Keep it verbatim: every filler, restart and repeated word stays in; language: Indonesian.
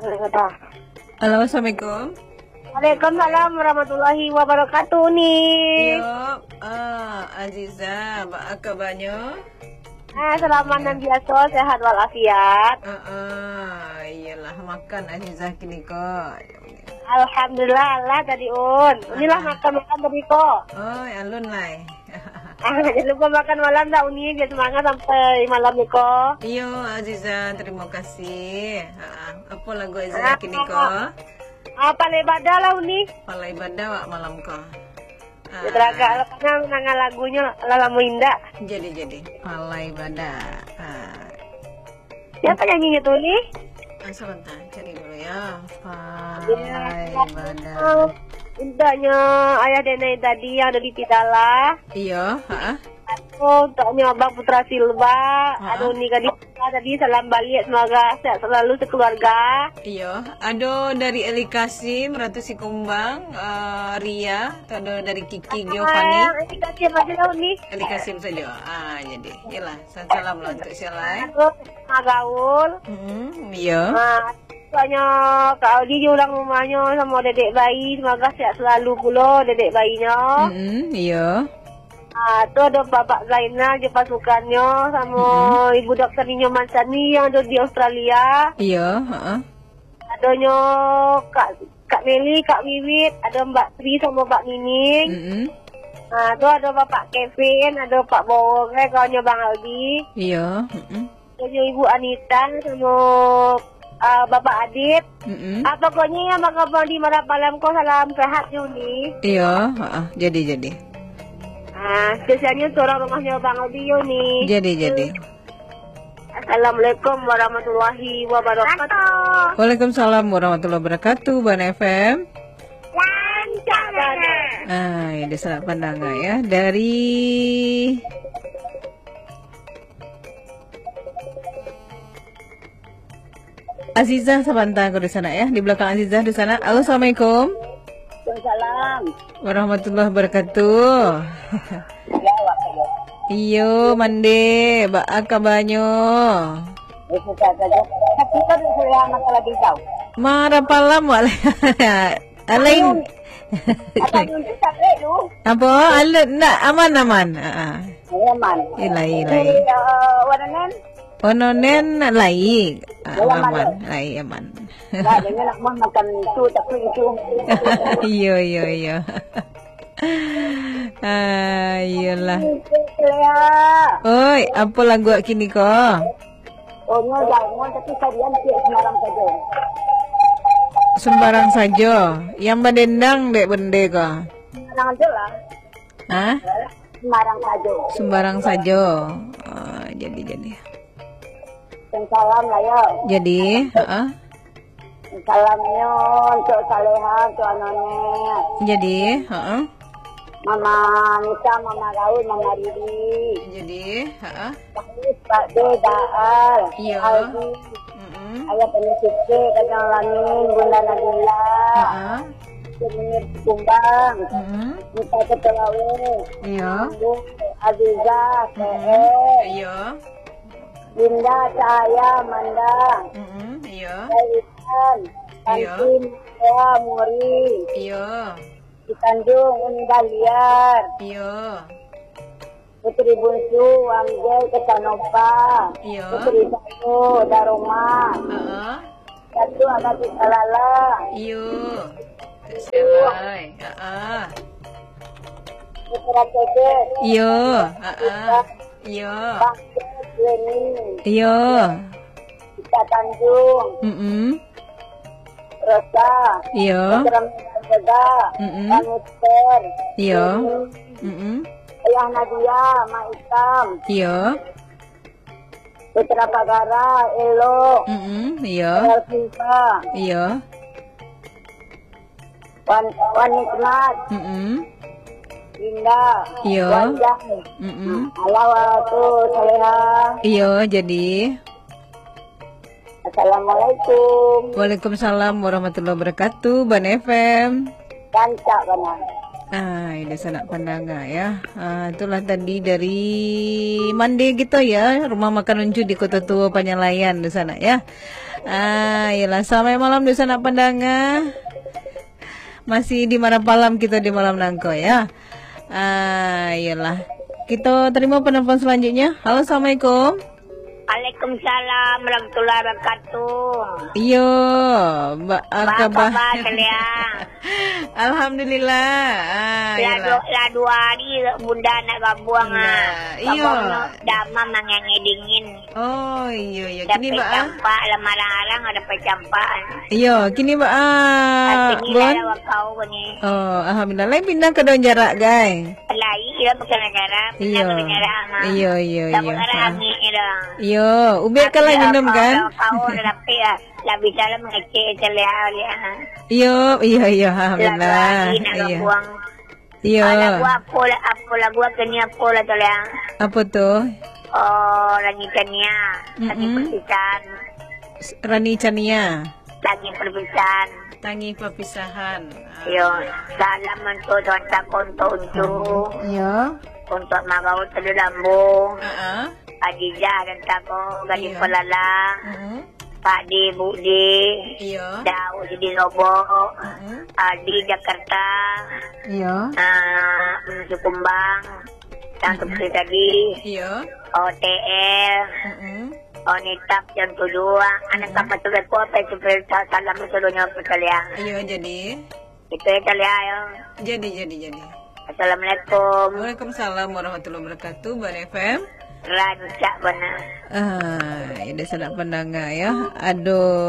Halo, assalamualaikum. Waalaikumsalam warahmatullahi wabarakatuh nih. Yo, ah, Aziza, apa kabarnya? Ah, selamat dan biasa, sehat walafiat. Ah, ah, iyalah makan Aziza kini kok. Alhamdulillah Allah tadi un. Inilah Ah. makan makan tadi kok. Oh, alun lah. Ah, jangan lupa makan malam dah uni biar semangat sampai malam nih kok. Iyo, Aziza, terima kasih. Ah, apa lagu Aziza kini kok? Apa lebadah lah uni? Pala ibadah wak malam kok. Ah, Ya teraga lepasnya nangan lagunya Lala Indah. jadi jadi pala ibadah. Ah, Siapa nyanyinya tuh nih? ah, sebentar, cari dulu ya. Pala Ya. ibadah. Oh, Indahnya ayah Denai tadi yang ada di Tidala. Iyo, ah. Oh, untuknya Bang Putra Silva. Ah. Aduh nih tadi tadi salam balik, semoga sehat selalu sekeluarga. Iya, ada dari Eli Kasim, Ratu Sikumbang, uh, Ria, atau ada dari Kiki Giovanni. Ah, ini kasih aja lah nih. Eli Kasim saja. Ah, jadi, iyalah, salam lah untuk siapa. Terus gaul. Hmm, iya. Nah, soalnya Kak Audi diulang rumahnya sama dedek bayi, semoga sehat selalu pula dedek bayinya. Hmm, iya. Ah, tu ada Bapak Zainal je pasukannya sama Ibu Dokter Nino Mansani yang ada di Australia. Iya, heeh. Adanya Kak Kak Meli, Kak Wiwit, ada Mbak Tri sama Mbak Nining. Mm-mm. Ah, tu ada Bapak Kevin, ada Pak Bowong, eh kawannya Bang Aldi. Iya, heeh. Ada Ibu Anita sama ah, Bapak Adit. Mm-mm. Ah, pokoknya yang bakal di Marapalam kau salam sehat Yuni. Iya, heeh. Jadi, jadi. Ah, spesialnya seorang rumahnya Bang Aldi Yuni. Jadi, jadi. Assalamualaikum warahmatullahi wabarakatuh. Waalaikumsalam warahmatullahi wabarakatuh, Ban F M. Lancar. Ah, ini sangat pandangan ya. Dari Aziza sebentar aku di sana ya, di belakang Aziza di sana. Halo, assalamualaikum Salam. warahmatullahi wabarakatuh. Ya, wakil. Iyo, mande, ba kabarnya? Itu saja. Tapi kan saya masalah pisau. Marapalam wala. Alain. Apa dulu sakit lu? Apa? Alun nak aman aman. Ah. Aman. Ilai ilai. Waranan? Ononen lai. Ah, aman, lai aman. Nah, dengan nak makan tu tak itu. Iyo iyo iyo. Ah, iyalah. Ya. Oi, apa lagu kini kok? Oh, no, jangan tapi kalian sih sembarang saja. Sembarang saja. Yang bendendang dek bende kok. Sembarang aja lah. Hah? Sembarang saja. Sembarang saja. Ah, jadi jadi. Dan salam lah ya. Jadi, heeh. Salamnya untuk Saleha, untuk Anonet. Jadi, heeh. Mama Nisa, Mama Raul, Mama Riri. Jadi, heeh. Pak D, Daal, Iya. Aldi, Heeh. Ayah Penisike, Kajang Lamin, Bunda Nabila, Heeh. Seminir Kumbang, Heeh. Nita Ketelawe, Iya. Ambu, Aziza, T E, Iya. Linda, Cahaya, Manda, Heeh. Iya. Aitan, Iya. Tantim, Ya, Muri, Iya. di Tanjung, Unda Liar, Iya. Putri Bungsu, Wanggel, Kecanopa, Iya. Putri Sayu, Daroma, Heeh. Satu Anak Alala, Iyo. Selai. Heeh. Putra Ceket, Iyo. Heeh. Iyo. Bang Leni, Iyo. Kita Tanjung, Heeh. Rosa, Iyo. Putra Mega, Mm-mm. Manuster, Iyo. Heeh. Ayah Nadia, Ma Itam, Iyo. Putra Pagara, Elo, Heeh. Iyo. Elvisa, Iyo. Wan Wan Nikmat, Heeh. Linda, Iya. Wanjang, Heeh. Alawatu, Saleha, Iyo, jadi Assalamualaikum, Waalaikumsalam warahmatullahi wabarakatuh, Ban F M. Kancak Bana. Ah, ini sanak pandangan ya. Ah, itulah tadi dari Mande gitu ya, rumah makan unju di Kota Tua Panyalayan di sana ya. Ah, iyalah. Selamat malam di sana pendengar. Masih di mana malam kita di malam nangko ya. Ah, iyalah. Kita terima penelpon selanjutnya. Halo, assalamualaikum. Waalaikumsalam warahmatullahi wabarakatuh. Iyo, Mbak Akabah. Alhamdulillah. Ah, Ladu, ladu hari bunda nak gabuang ah. Iyo. Dama mangangi dingin. Oh, iyo iyo. Dapat Kini Mbak. campak lamar-larang ada pecampaan. Iyo, kini Mbak. Ah, Ini Bon. lah kau ni. Oh, alhamdulillah. Lain pindah ke daun jarak, guys. Lai ia bukan negara, Iyo. pindah ke negara mah. Iyo iyo Tak iyo. perkara Ah. angin dah. Iyo, ubek kalau minum kan? Kau tapi ya, lebih salah mengecek celia dia. Iyo, iyo iyo. Lagu Alhamdulillah. lagi nak Iyo. buang. Iyo. Lagu apa lah, apa lagu kini apa lah celia. Apa tuh? Oh, lagi kenia, lagi Mm-mm. perpisahan, Rani Chania. lagi perpisahan. Tangi perpisahan. Yo, salam untuk tuan tak untuk untuk Iyo. untuk magau telu lambung. Heeh. Adijah dan Tako, Gading Iya. Pelalang, Heeh. Pak Di, Bu Di, Iyo. Daud di Lombok, Heeh. Adi Jakarta, Iyo. uh, Sukumbang, yang seperti tadi, Iyo. O T L, Heeh. Onitap yang kedua, anak kapal tugas ko, apa seperti salam seluruhnya percaya. Iyo jadi. Itu ya Talia ya. Jadi jadi jadi. Assalamualaikum. Waalaikumsalam warahmatullahi wabarakatuh. Ban F M. Rancak benar. Ah, ini sedap pendengar ya. Aduh.